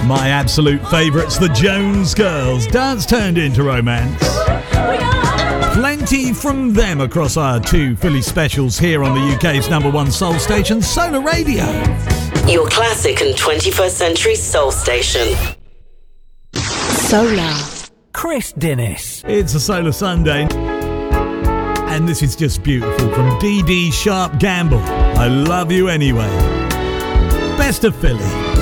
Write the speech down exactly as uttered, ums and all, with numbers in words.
My absolute favourites, the Jones Girls. Dance turned into romance. Plenty from them across our two Philly specials here on the U K's number one soul station, Solar Radio. Your classic and twenty-first century soul station. Solar. Chris Dennis. It's a Solar Sunday. And this is just beautiful from Dee Dee Sharp Gamble. I love you anyway. Best of Philly.